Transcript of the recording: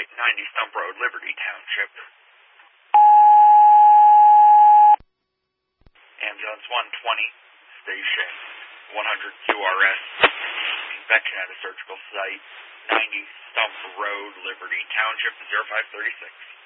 site, 90 Stump Road, Liberty Township. Ambulance 120, station 100 QRS. Infection at a surgical site, 90 Stump Road, Liberty Township, 0536.